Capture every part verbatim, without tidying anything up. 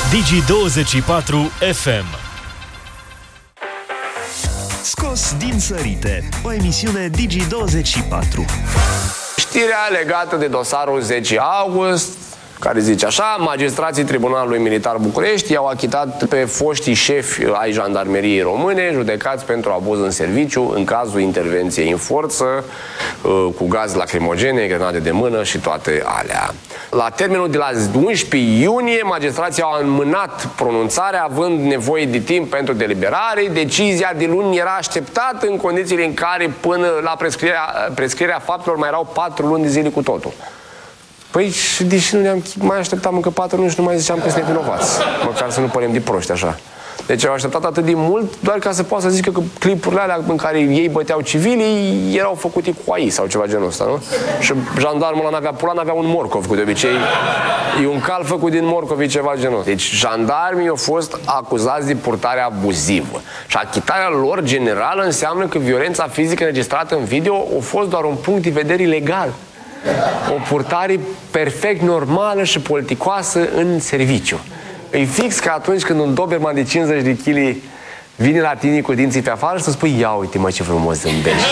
Digi douăzeci și patru F M. Scos din sărite, o emisiune Digi douăzeci și patru. Știrea legată de dosarul zece august, care zice așa: magistrații Tribunalului Militar București i-au achitat pe foștii șefi ai Jandarmeriei Române judecați pentru abuz în serviciu în cazul intervenției în forță cu gaz lacrimogene, grenade de mână și toate alea. La termenul de la unsprezece iunie, magistrații au înmânat pronunțarea, având nevoie de timp pentru deliberare. Decizia de luni era așteptată în condițiile în care până la prescrierea, prescrierea faptelor mai erau patru luni de zile cu totul. Păi, și deși nu ne-am mai așteptam încă patru luni și nu mai ziceam că suntem vinovați. Măcar să nu părem de proști așa. Deci au așteptat atât de mult doar ca să poată să zică că clipurile alea în care ei băteau civilii erau făcute cu A I sau ceva genul ăsta, nu? Și jandarmul ăla n-avea pula, n-avea un morcov, cu de obicei. E un cal făcut din morcovi, ceva genul ăsta. Deci jandarmii au fost acuzați de purtare abuzivă. Și achitarea lor generală înseamnă că violența fizică înregistrată în video a fost doar un punct de vedere legal. O purtare perfect normală și politicoasă în serviciu. E fix ca atunci când un doberman de cincizeci de kilograme vine la tine cu dinții pe afară și să spui: ia uite mă ce frumos zâmbești.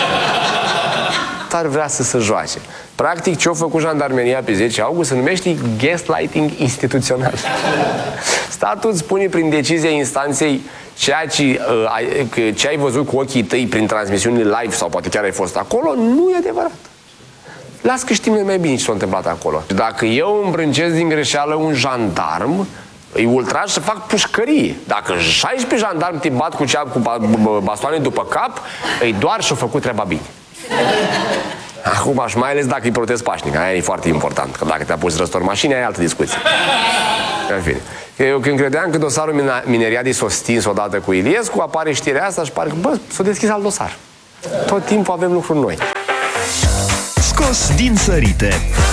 Ar vrea să se joace. Practic ce a făcut jandarmeria pe zece august se numește gaslighting instituțional. Statul spune prin decizia instanței ceea ce, uh, ce ai văzut cu ochii tăi prin transmisiunile live sau poate chiar ai fost acolo, nu e adevărat. Las că știm noi mai bine ce s-a întâmplat acolo. Dacă eu îmbrâncesc din greșeală un jandarm, îi ultraj să fac pușcărie. Dacă șaisprezece jandarmi te bat cu, cea, cu bastoane după cap, îi doar și-a făcut treaba bine. Acum, și mai ales dacă îi protest pașnic, aia e foarte important. Că dacă te-a pus răstor mașini, aia e altă discuție. În fine. Eu când credeam că dosarul Mineriadii s-a stins odată cu Iliescu, apare știrea asta și pare că, bă, s-a deschis alt dosar. Tot timpul avem lucruri noi. Scos din sărite.